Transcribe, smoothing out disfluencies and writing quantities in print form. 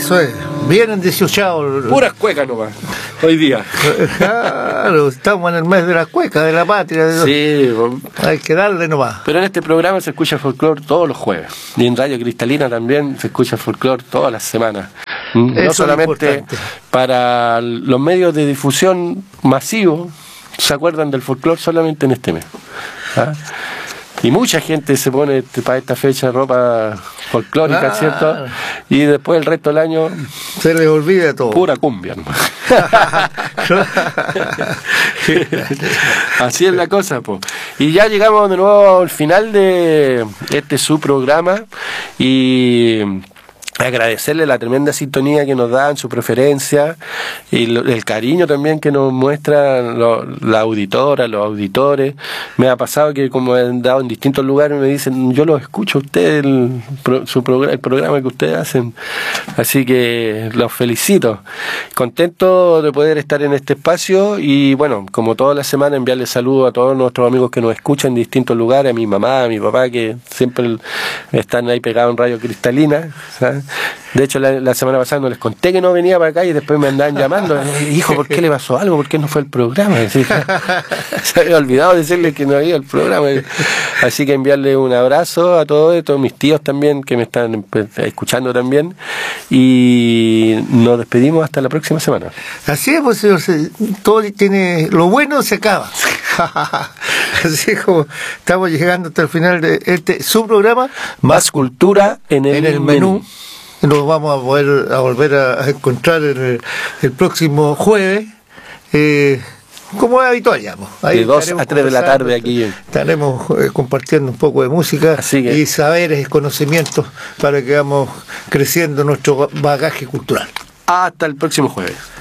Eso es, vienen 18. Puras cuecas nomás, hoy día. Claro, estamos en el mes de la cueca, de la patria. Sí, hay que darle nomás. Pero en este programa se escucha folclore todos los jueves. Y en Radio Cristalina también se escucha folclore todas las semanas. No solamente para los medios de difusión masivos se acuerdan del folclore solamente en este mes. ¿Ah? Y mucha gente se pone para esta fecha ropa folclórica, ¿cierto? Y después el resto del año se les olvida todo. Pura cumbia, ¿no? Así es la cosa, po. Y ya llegamos de nuevo al final de su programa y agradecerle la tremenda sintonía que nos dan, su preferencia y el cariño también que nos muestran la auditora, los auditores. Me ha pasado que como he andado en distintos lugares me dicen, yo los escucho a ustedes, el programa que ustedes hacen, así que los felicito, contento de poder estar en este espacio y bueno, como toda la semana enviarles saludos a todos nuestros amigos que nos escuchan en distintos lugares, a mi mamá, a mi papá que siempre están ahí pegados en Radio Cristalina, ¿sabes? De hecho la semana pasada no les conté que no venía para acá y después me andaban llamando, hijo, ¿por qué le pasó algo? ¿Por qué no fue el programa? Se había olvidado decirle que no había el programa. Así que enviarle un abrazo a todos mis tíos también que me están escuchando también y nos despedimos hasta la próxima semana. Así es, pues señor, todo tiene, lo bueno se acaba. Así es como estamos llegando hasta el final de su programa, Más Cultura en el menú. Nos vamos a volver a encontrar el próximo jueves, como es habitual, digamos. Ahí de 2 a 3 de la tarde aquí. Estaremos compartiendo un poco de música y saberes y conocimientos para que vamos creciendo nuestro bagaje cultural. Hasta el próximo jueves.